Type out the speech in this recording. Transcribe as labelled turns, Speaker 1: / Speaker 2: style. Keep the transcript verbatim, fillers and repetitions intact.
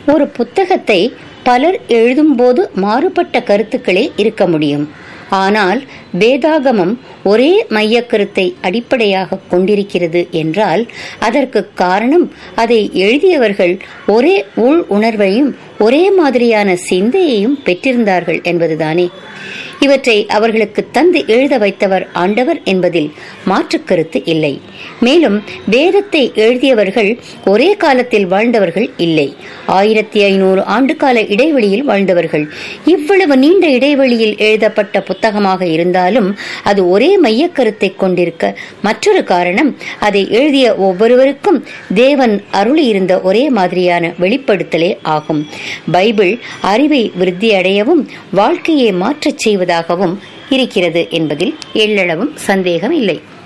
Speaker 1: ஒரு புத்தகத்தை பலர் எழுதும்போது மாறுபட்ட கருத்துக்களே இருக்க முடியும். ஆனால் வேதாகமம் ஒரே மையக்கருத்தை அடிப்படையாக கொண்டிருக்கிறது என்றால் அதற்கு காரணம் அதை எழுதியவர்கள் ஒரே உள் உணர்வையும் ஒரே மாதிரியான சிந்தையையும் பெற்றிருந்தார்கள் என்பதுதானே. இவற்றை அவர்களுக்கு தந்து எழுத வைத்தவர் ஆண்டவர் என்பதில் மாற்று கருத்து இல்லை. மேலும் வேதத்தை எழுதியவர்கள் ஒரே காலத்தில் வாழ்ந்தவர்கள் இல்லை, ஆயிரத்தி ஐநூறு ஆண்டு கால இடைவெளியில் வாழ்ந்தவர்கள். இவ்வளவு நீண்ட இடைவெளியில் எழுதப்பட்ட புத்தகமாக இருந்தாலும் அது ஒரே மையக்கருத்தை கொண்டிருக்க மற்றொரு காரணம், அதை எழுதிய ஒவ்வொருவருக்கும் தேவன் அருளி இருந்த ஒரே மாதிரியான வெளிப்படுத்தலே ஆகும். பைபிள் அறிவை விருத்தி அடையவும் வாழ்க்கையை மாற்றச் செய்வதாகவும் இருக்கிறது என்பதில் எள்ளளவும் சந்தேகம் இல்லை.